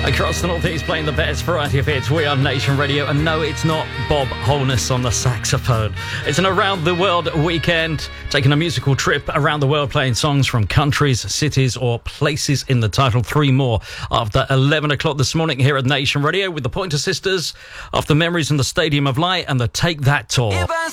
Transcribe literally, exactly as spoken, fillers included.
Across the Northeast, playing the best variety of hits. We are Nation Radio, and no, it's not Bob Holness on the saxophone. It's an around the world weekend, taking a musical trip around the world, playing songs from countries, cities, or places in the title. Three more after eleven o'clock this morning here at Nation Radio with the Pointer Sisters, after Memories in the Stadium of Light and the Take That tour.